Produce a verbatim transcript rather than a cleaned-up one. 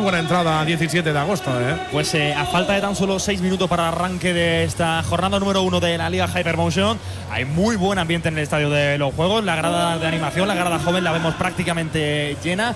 buena entrada diecisiete de agosto, ¿eh? Pues eh, a falta de tan solo seis minutos para el arranque de esta jornada número uno de la Liga Hypermotion, hay muy buen ambiente en el estadio de los Juegos. La grada de animación, la grada joven, la vemos prácticamente llena.